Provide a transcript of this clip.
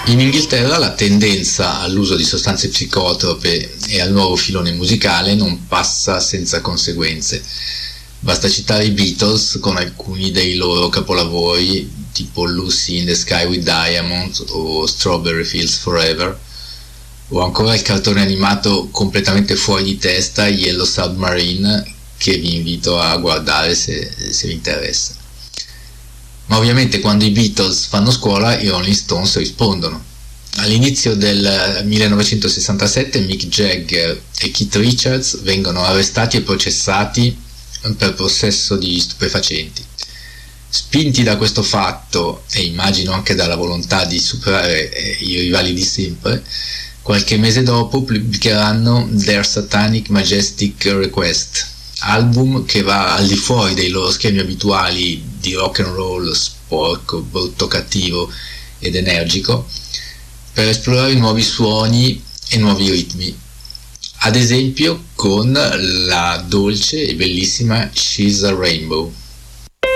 In Inghilterra la tendenza all'uso di sostanze psicotrope e al nuovo filone musicale non passa senza conseguenze. Basta citare i Beatles con alcuni dei loro capolavori, tipo Lucy in the Sky with Diamonds o Strawberry Fields Forever, o ancora il cartone animato completamente fuori di testa Yellow Submarine, che vi invito a guardare se vi interessa. Ma ovviamente quando i Beatles fanno scuola i Rolling Stones rispondono. All'inizio del 1967 Mick Jagger e Keith Richards vengono arrestati e processati per possesso di stupefacenti. Spinti da questo fatto, e immagino anche dalla volontà di superare i rivali di sempre, qualche mese dopo pubblicheranno Their Satanic Majestic Request, album che va al di fuori dei loro schemi abituali di rock and roll sporco, brutto, cattivo ed energico, per esplorare nuovi suoni e nuovi ritmi, ad esempio con la dolce e bellissima She's a Rainbow.